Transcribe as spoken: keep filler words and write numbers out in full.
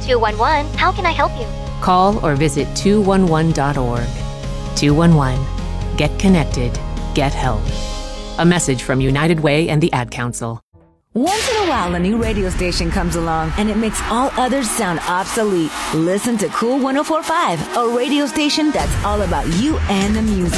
two one one, how can I help you? Call or visit two one one dot org. two one one. Get connected. Get help. A message from United Way and the Ad Council. Once in a while, a new radio station comes along and it makes all others sound obsolete. Listen to Cool one oh four point five, a radio station that's all about you and the music.